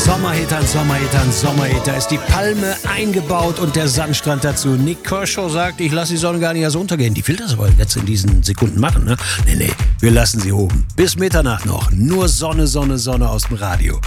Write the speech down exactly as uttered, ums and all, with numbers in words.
Sommerhit an Sommerhit an Sommerhit. Da ist die Palme eingebaut und der Sandstrand dazu. Nick Kershaw sagt, ich lasse die Sonne gar nicht erst untergehen. Die will das aber jetzt in diesen Sekunden machen, ne? Nee, nee, wir lassen sie oben. Bis Mitternacht noch. Nur Sonne, Sonne, Sonne aus dem Radio.